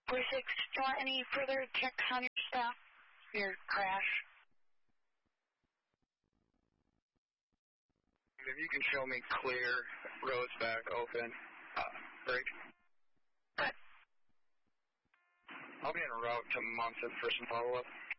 46, do you want any further checks on your stuff, your crash? If you can show me clear, roads back open, break. What? I'll be en route to Munson for some follow-up.